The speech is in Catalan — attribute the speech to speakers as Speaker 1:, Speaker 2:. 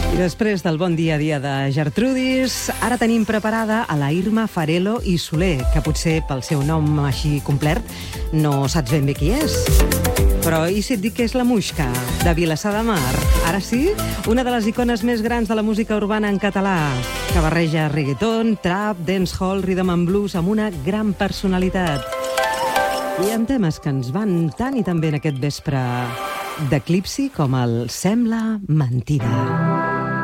Speaker 1: I després del bon dia a dia de Gertrudis, ara tenim preparada a la Irma Farelo i Soler, que potser pel seu nom així complet no saps ben bé qui és. Però i si et dic que és la Muixca, de Vilassar de Mar? Ara sí, una de les icones més grans de la música urbana en català, que barreja reggaeton, trap, dancehall, rhythm and blues amb una gran personalitat. I amb temes que ens van tan i tan bé en aquest vespre d'eclipsi com el Sembla mentida.